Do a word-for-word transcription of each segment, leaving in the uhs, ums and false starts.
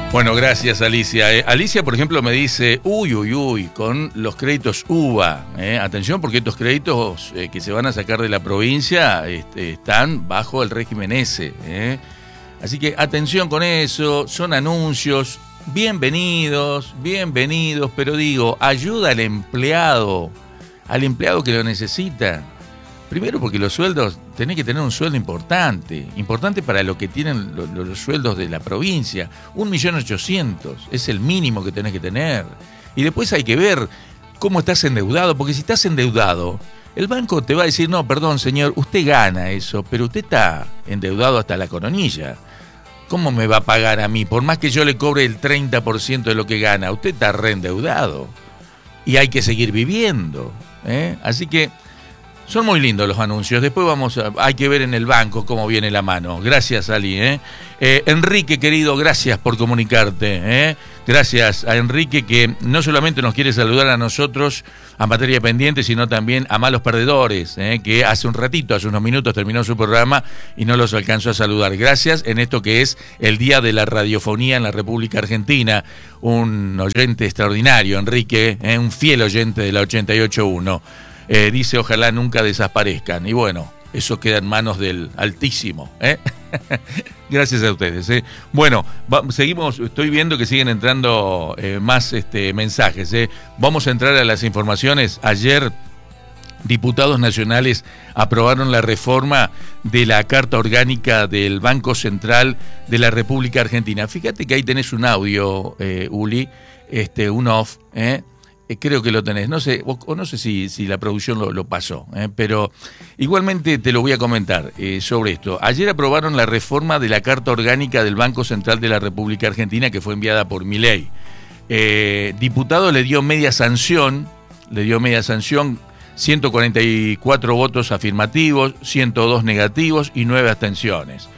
Bueno, gracias Alicia. Eh, Alicia, por ejemplo, me dice, uy, uy, uy, con los créditos U V A. Eh, atención, porque estos créditos eh, que se van a sacar de la provincia este, están bajo el régimen S. Eh. Así que atención con eso, son anuncios, bienvenidos, bienvenidos, pero digo, ayuda al empleado, al empleado que lo necesita. Primero porque los sueldos, tenés que tener un sueldo importante, importante para lo que tienen los, los sueldos de la provincia. Un millón ochocientos es el mínimo que tenés que tener. Y después hay que ver cómo estás endeudado, porque si estás endeudado, el banco te va a decir, no, perdón señor, usted gana eso, pero usted está endeudado hasta la coronilla. ¿Cómo me va a pagar a mí? Por más que yo le cobre el treinta por ciento de lo que gana, usted está reendeudado. Y hay que seguir viviendo, ¿eh? Así que son muy lindos los anuncios. Después vamos a, hay que ver en el banco cómo viene la mano. Gracias, Ali. ¿eh? Eh, Enrique, querido, gracias por comunicarte. ¿eh? Gracias a Enrique, que no solamente nos quiere saludar a nosotros a Materia Pendiente, sino también a Malos Perdedores, ¿eh? que hace un ratito, hace unos minutos terminó su programa y no los alcanzó a saludar. Gracias en esto que es el Día de la Radiofonía en la República Argentina. Un oyente extraordinario, Enrique, ¿eh? un fiel oyente de la ochenta y ocho punto uno. Eh, dice, ojalá nunca desaparezcan. Y bueno, eso queda en manos del Altísimo. ¿eh? Gracias a ustedes. ¿eh? Bueno, va, seguimos, estoy viendo que siguen entrando eh, más este, mensajes. ¿eh? Vamos a entrar a las informaciones. Ayer, diputados nacionales aprobaron la reforma de la Carta Orgánica del Banco Central de la República Argentina. Fíjate que ahí tenés un audio, eh, Uli, este, un off, ¿eh? Creo que lo tenés, no sé, o, o no sé si, si la producción lo, lo pasó, ¿eh? pero igualmente te lo voy a comentar eh, sobre esto. Ayer aprobaron la reforma de la Carta Orgánica del Banco Central de la República Argentina, que fue enviada por Milei. Eh, diputado le dio media sanción, le dio media sanción, ciento cuarenta y cuatro votos afirmativos, ciento dos negativos y nueve abstenciones.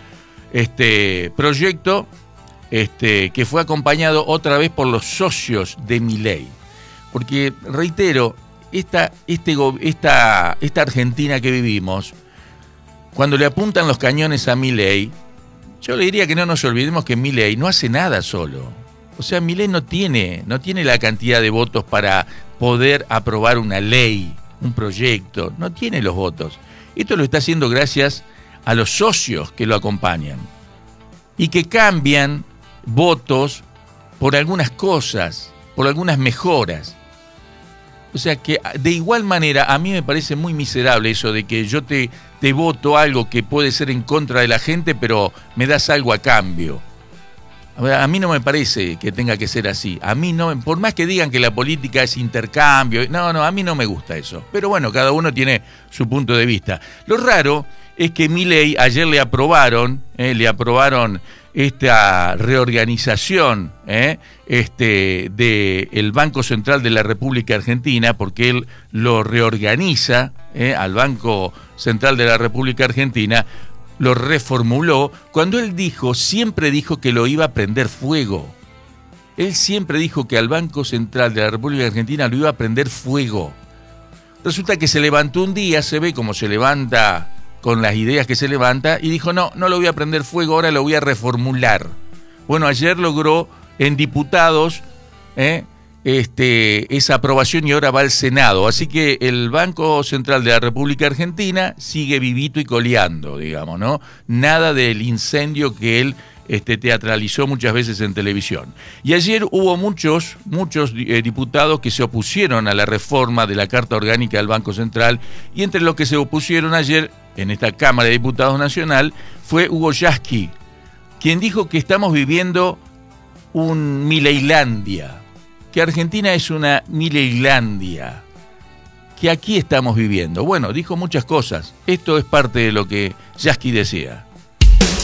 Este proyecto este, que fue acompañado otra vez por los socios de Milei. Porque, reitero, esta, este, esta, esta Argentina que vivimos, cuando le apuntan los cañones a Milei, yo le diría que no nos olvidemos que Milei no hace nada solo. O sea, Milei no tiene, no tiene la cantidad de votos para poder aprobar una ley, un proyecto, no tiene los votos. Esto lo está haciendo gracias a los socios que lo acompañan y que cambian votos por algunas cosas, por algunas mejoras. O sea que de igual manera a mí me parece muy miserable eso de que yo te, te voto algo que puede ser en contra de la gente, pero me das algo a cambio. A mí no me parece que tenga que ser así. A mí no, por más que digan que la política es intercambio, no, no, a mí no me gusta eso. Pero bueno, cada uno tiene su punto de vista. Lo raro es que Milei ayer le aprobaron, eh, le aprobaron esta reorganización eh, este, del Banco Central de la República Argentina, porque él lo reorganiza eh, al Banco Central de la República Argentina, lo reformuló, cuando él dijo, siempre dijo que lo iba a prender fuego. Él siempre dijo que al Banco Central de la República Argentina lo iba a prender fuego. Resulta que se levantó un día, se ve como se levanta con las ideas que se levanta, y dijo, no, no lo voy a prender fuego, ahora lo voy a reformular. Bueno, ayer logró en diputados eh, este, esa aprobación y ahora va al Senado. Así que el Banco Central de la República Argentina sigue vivito y coleando, digamos, ¿no? Nada del incendio que él este, teatralizó muchas veces en televisión. Y ayer hubo muchos, muchos eh, diputados que se opusieron a la reforma de la Carta Orgánica del Banco Central, y entre los que se opusieron ayer en esta Cámara de Diputados Nacional fue Hugo Yasky, quien dijo que estamos viviendo un Mileilandia, que Argentina es una Mileilandia, que aquí estamos viviendo. Bueno, dijo muchas cosas. Esto es parte de lo que Yasky decía.